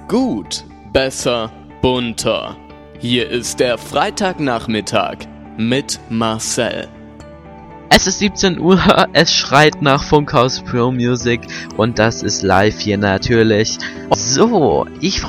Gut, besser, bunter. Hier ist der Freitagnachmittag mit Marcel. Es ist 17 Uhr, es schreit nach Funkhaus Pro Music und das ist live hier natürlich. So, ich